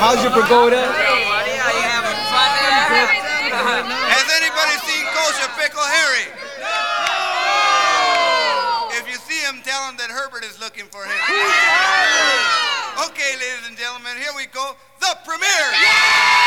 How's your pagoda? Has anybody seen Kosher Pickle Harry? If you see him, tell him that Herbert is looking for him. Okay, ladies and gentlemen, here we go. The premiere.